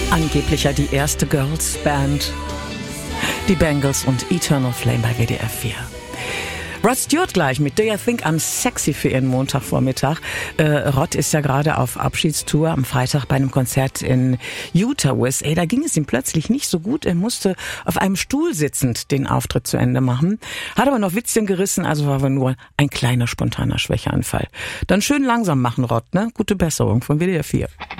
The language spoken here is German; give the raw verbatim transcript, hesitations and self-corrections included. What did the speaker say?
Angeblich ja die erste Girls Band. Die Bangles und Eternal Flame bei W D R vier. Rod Stewart gleich mit Do You Think I'm Sexy für ihren Montagvormittag. Äh, Rod ist ja gerade auf Abschiedstour am Freitag bei einem Konzert in Utah, U S A. Da ging es ihm plötzlich nicht so gut. Er musste auf einem Stuhl sitzend den Auftritt zu Ende machen. Hat aber noch Witzchen gerissen, also war aber nur ein kleiner spontaner Schwächeanfall. Dann schön langsam machen, Rod, ne? Gute Besserung von W D R vier.